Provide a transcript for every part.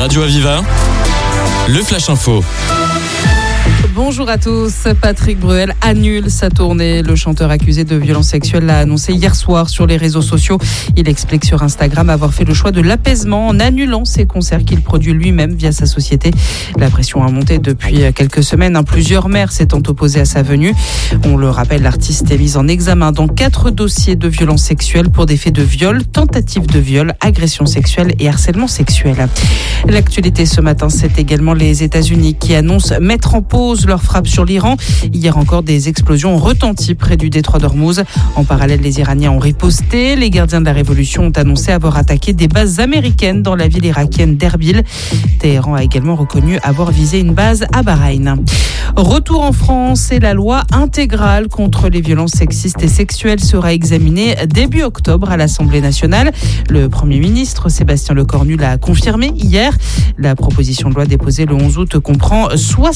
Radio Aviva, le Flash Info. Bonjour à tous. Patrick Bruel annule sa tournée. Le chanteur accusé de violences sexuelles l'a annoncé hier soir sur les réseaux sociaux. Il explique sur Instagram avoir fait le choix de l'apaisement en annulant ses concerts qu'il produit lui-même via sa société. La pression a monté depuis quelques semaines. Plusieurs maires s'étant opposés à sa venue. On le rappelle, l'artiste est mis en examen dans 4 dossiers de violences sexuelles pour des faits de viol, tentative de viol, agression sexuelle et harcèlement sexuel. L'actualité ce matin, c'est également les États-Unis qui annoncent mettre en pause leur frappe sur l'Iran. Hier encore, des explosions ont retenti près du détroit d'Ormuz. En parallèle, les Iraniens ont riposté. Les gardiens de la révolution ont annoncé avoir attaqué des bases américaines dans la ville irakienne d'Erbil. Téhéran a également reconnu avoir visé une base à Bahreïn. Retour en France et la loi intégrale contre les violences sexistes et sexuelles sera examinée début octobre à l'Assemblée nationale. Le Premier ministre Sébastien Lecornu l'a confirmé hier. La proposition de loi déposée le 11 août comprend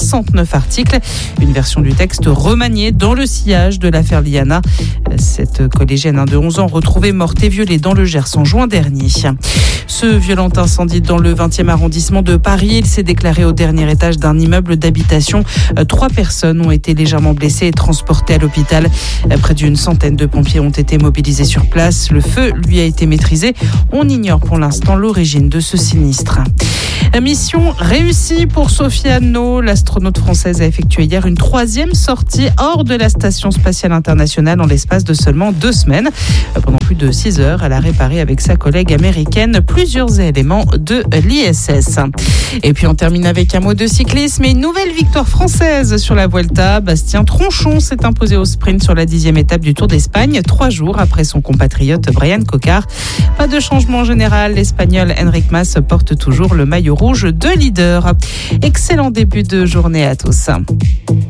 69 articles. Une version du texte remaniée dans le sillage de l'affaire Liana. Cette collégienne de 11 ans retrouvée morte et violée dans le Gers en juin dernier. Ce violent incendie dans le 20e arrondissement de Paris, il s'est déclaré au dernier étage d'un immeuble d'habitation. 3 personnes ont été légèrement blessées et transportées à l'hôpital. Près d'une centaine de pompiers ont été mobilisés sur place. Le feu, lui, a été maîtrisé. On ignore pour l'instant l'origine de ce sinistre. Mission réussie pour Sophie Anno. L'astronaute française a effectué hier une 3e sortie hors de la Station spatiale internationale en l'espace de seulement 2 semaines. Pendant plus de 6 heures, elle a réparé avec sa collègue américaine plusieurs éléments de l'ISS. Et puis on termine avec un mot de cyclisme et une nouvelle victoire française sur la Vuelta. Bastien Tronchon s'est imposé au sprint sur la 10e étape du Tour d'Espagne, 3 jours après son compatriote Brian Cocard. Pas de changement général, l'Espagnol Enric Mas porte toujours le maillot rouge de leader. Excellent début de journée à tous.